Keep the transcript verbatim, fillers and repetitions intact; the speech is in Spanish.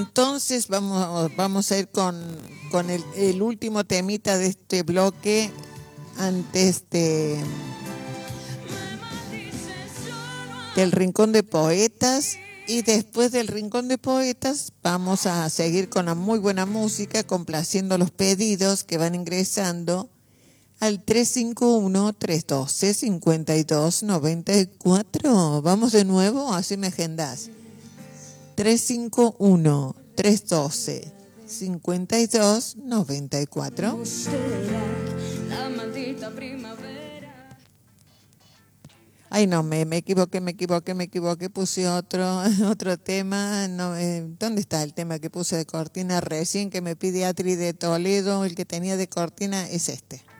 Entonces vamos, vamos a ir con, con el, el último temita de este bloque antes de, del Rincón de Poetas. Y después del Rincón de Poetas vamos a seguir con la muy buena música, complaciendo los pedidos que van ingresando al tres cinco uno, tres uno dos, cinco dos nueve cuatro. Vamos de nuevo, así me agendás. tres cinco uno, tres uno dos, cinco dos nueve cuatro. Ay, no, me, me equivoqué, me equivoqué, me equivoqué. Puse otro, otro tema. No, eh, ¿dónde está el tema que puse de cortina recién que me pide Atri de Toledo? El que tenía de cortina es este.